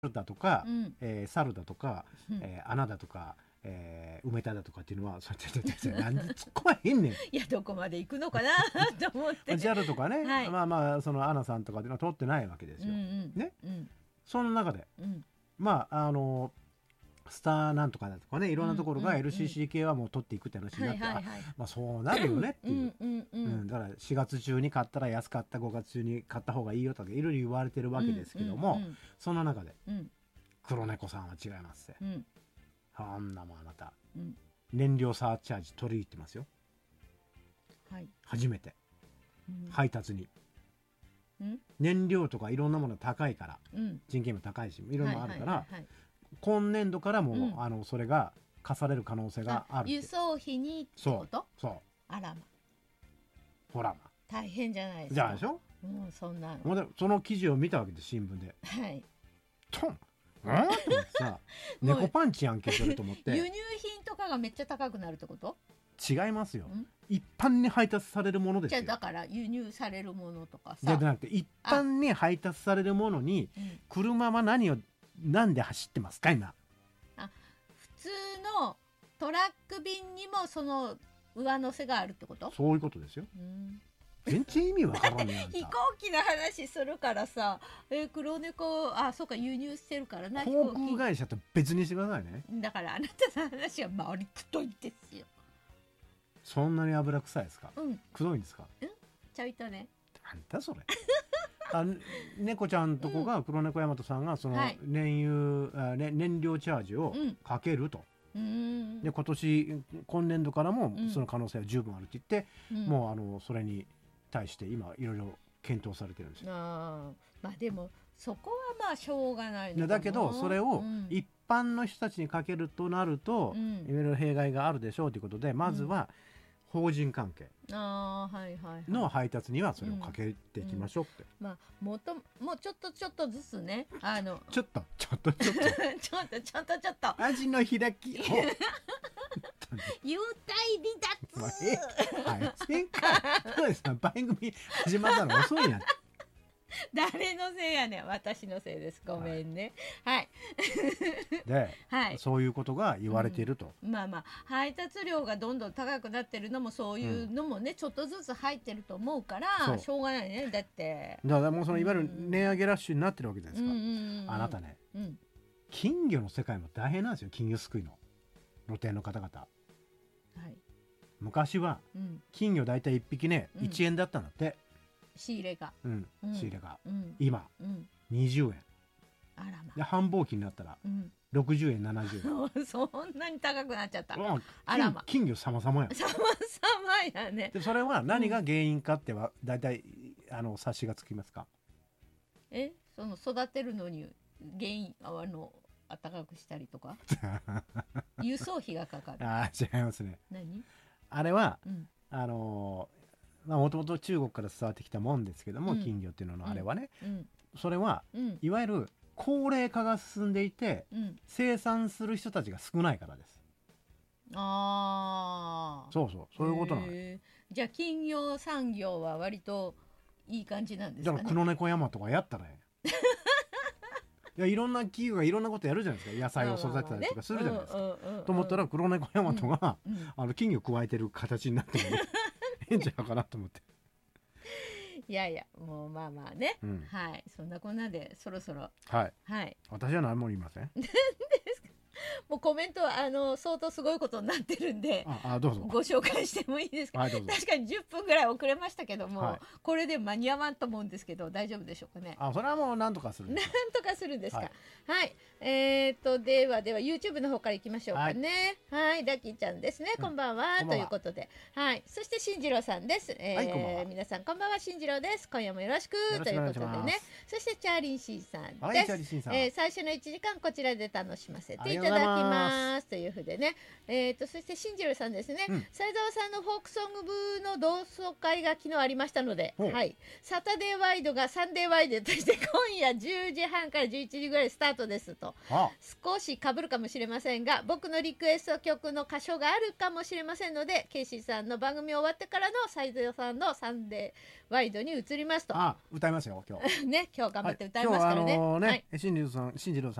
だとか、 うん猿だとか、 うん穴だとか、埋めただとかっていうのは、なんで突っ込まへんねん。 いやどこまで行くのかなと思って JAL とかね、 はいまあまあそのアナさんとかっていうのは通ってないわけですよ。ね、 うんその中でうんまあスターなんとかだとかね、いろんなところがうんうんうん LCC 系はもう取っていくって話になって、 はいはいはいまあそうなるよねっていう。だから4月中に買ったら安かった、5月中に買った方がいいよとかいろいろ言われてるわけですけども、その中で黒猫さんは違いますって、あんなもんあなた、燃料サーチャージ取り入ってますよ、 はい、 初めて、配達に、 うん燃料とかいろんなもの高いから、 うん人件費も高いしいろいろあるから、 はいはいはいはい今年度からもう、 うんそれが課される可能性があるって。 輸送費にってそうことそう、 あらまほらま大変じゃないですか。 じゃあでしょ、 もうそんなほんでその記事を見たわけです、新聞で。 はいトンと思ってさもう猫パンチやんけそれと思って輸入品とかがめっちゃ高くなるってこと？ 違いますよ、 ん一般に配達されるものですよ。 じゃあだから輸入されるものとかじゃさ、 なくて一般に配達されるものに車はなんで走ってますか今。 普通のトラック便にもその上乗せがあるってこと？ そういうことですよ。全然意味わからんね飛行機の話するからさ、黒猫そうか輸入してるからな飛航行機空会社と別にしてくださいね。 だからあなたの話は回りくどいですよ。 そんなに油臭いですか？ うんくどいんですか？ ちょいとねなんだそれ猫ちゃんとこが、黒猫大和さんがそのはい燃料チャージをかけると、で今年度からもその可能性は十分あるって言って、もうそれに対して今いろいろ検討されてるんですよ。 まあでもそこはまあしょうがないのかな。 だけどそれを一般の人たちにかけるとなると、いろいろ弊害があるでしょうということで、まずは法人関係の配達にはそれをかけていきましょうって。 まあもうちょっとずつねちょっとちょっと味の開きを幽体離脱はい前回そうですね、番組始まったの遅いやん。 誰のせいやねん、私のせいです、ごめんね。はいで、 はいそういうことが言われていると、 まあまあ配達料がどんどん高くなってるのもそういうのもね、ちょっとずつ入ってると思うからしょうがないね。だってだからもうそのいわゆる値上げラッシュになってるわけじゃないですか。あなたね、金魚の世界も大変なんですよ。金魚すくいの露店の方々、昔は金魚だいたい1匹ね、1円だったんだって、 仕入れが、 仕入れが、今、20円あらまで繁忙期になったら、60円70円そんなに高くなっちゃった。 あらま金魚様々やん。 様々やね。 でそれは何が原因かってはだいたい察しがつきますか？ その育てるのに原因暖かくしたりとか輸送費がかかる。 違いますね。 何あれは、もともと中国から伝わってきたもんですけども、金魚っていうののあれはね、それは、いわゆる高齢化が進んでいて、生産する人たちが少ないからです。そういうことなの。 じゃあ金魚産業は割といい感じなんですかね。 だから黒猫山とかやったらいろんな企業がいろんなことやるじゃないですか。野菜を育てたりとかするじゃないですか。と思ったら黒猫山とが金魚加えてる形になっても変じゃないかなと思って。 いやいやもうまあまあね、はいそんなこんなでそろそろはい私は何も言いません。 もうコメント相当すごいことになってるんで、 どうぞご紹介してもいいですか？確かに10分ぐらい遅れましたけども、これで間に合わんと思うんですけど大丈夫でしょうかね。 それはもう何とかするんです。 なんとかするんですか。はい、では YouTube の方からいきましょうかね。はい、ラッキーちゃんですね、こんばんはということで、はい、そして進次郎さんです。皆さんこんばんは、進次郎です。今夜もよろしくということでね。そしてチャーリーシーさんです。最初の1時間こちらで楽しませていただただきますというふうでね、そして新次郎さんですね、斉沢さんのフォークソング部の同窓会が昨日ありましたので、はい、サタデーワイドがサンデーワイドとして今夜10時半から11時ぐらいスタートですと。少しかぶるかもしれませんが、僕のリクエスト曲の箇所があるかもしれませんので、ケイシーさんの番組終わってからの斉沢さんのサンデーワイドに移りますと。 歌いますよ今日ね、今日頑張って歌いますからね。 新次郎さん